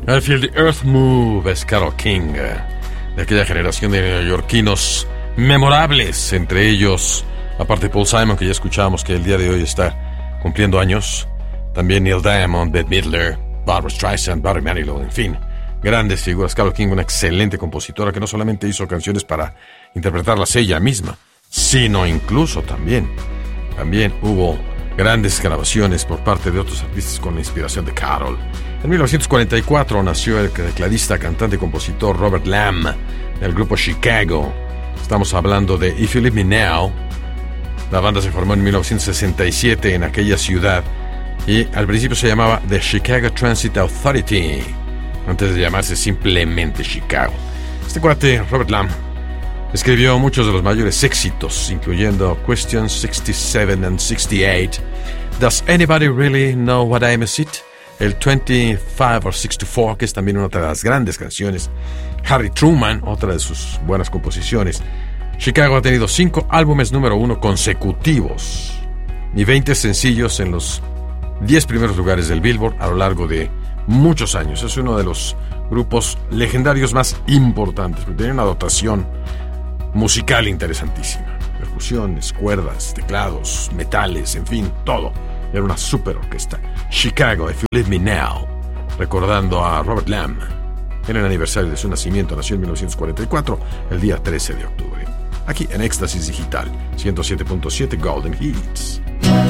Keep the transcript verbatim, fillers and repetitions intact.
I Feel the Earth Move es Carole King, de aquella generación de neoyorquinos memorables, entre ellos, aparte Paul Simon, que ya escuchábamos que el día de hoy está cumpliendo años, también Neil Diamond, Bette Midler, Barbra Streisand, Barry Manilow, en fin, grandes figuras. Carole King, una excelente compositora que no solamente hizo canciones para interpretarlas ella misma, sino incluso también, también hubo grandes grabaciones por parte de otros artistas con la inspiración de Carole. En mil novecientos cuarenta y cuatro nació el tecladista, cantante y compositor Robert Lamm, del grupo Chicago. Estamos hablando de If You Leave Me Now. La banda se formó en mil novecientos sesenta y siete en aquella ciudad y al principio se llamaba The Chicago Transit Authority, antes de llamarse simplemente Chicago. Este cuate, Robert Lamm, escribió muchos de los mayores éxitos, incluyendo Questions sixty-seven and sixty-eight, Does Anybody Really Know What I'm a It? El twenty-five or sixty-four, que es también una de las grandes canciones, Harry Truman, otra de sus buenas composiciones. Chicago ha tenido cinco álbumes número uno consecutivos y veinte sencillos en los diez primeros lugares del Billboard a lo largo de muchos años. Es uno de los grupos legendarios más importantes, porque tiene una dotación musical interesantísima. Percusiones, cuerdas, teclados, metales, en fin, todo. Era una super orquesta. Chicago, If You Leave Me Now, recordando a Robert Lamm. En el aniversario de su nacimiento, nació en mil novecientos cuarenta y cuatro, el día trece de octubre. Aquí en Éxtasis Digital, ciento siete punto siete Golden Hits.